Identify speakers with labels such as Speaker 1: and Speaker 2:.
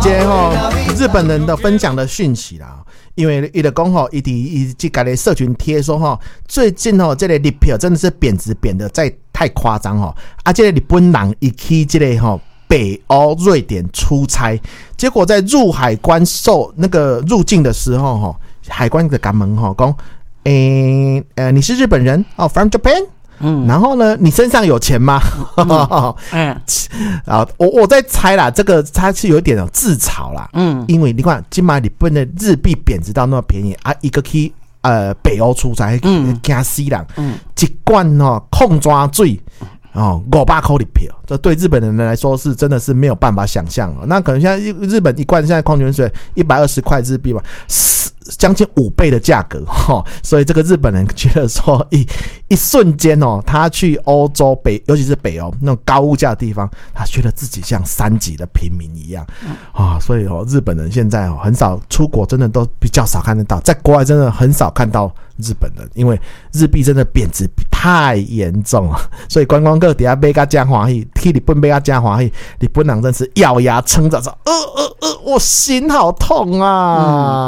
Speaker 1: 些日本人的分享的讯息啦。因为他就说他这个社群贴说最近这个日票真的是贬值贬得太夸张这个日本人他去这个北欧瑞典出差，结果在入海关受那个入境的时候海关的赶门说你是日本人from Japan，然后呢，你身上有钱吗？我在猜啦，这个它是有一点自嘲啦，因为你看，今嘛日本的日币贬值到那么便宜一个去北欧出差，惊死人，一罐矿泉水。500块日票，这对日本人来说是真的是没有办法想象那可能现在日本一罐现在矿泉水120块日币吧，将近5倍的价格所以这个日本人觉得说一瞬间他去欧洲尤其是北欧那种高物价的地方，他觉得自己像3级的平民一样所以日本人现在很少出国，真的都比较少看得到，在国外真的很少看到日本人，因为日币真的贬值太严重了，所以观光客底下买到这样欢喜，去日本买到这样欢喜，日本人真是咬牙撑着说我心好痛啊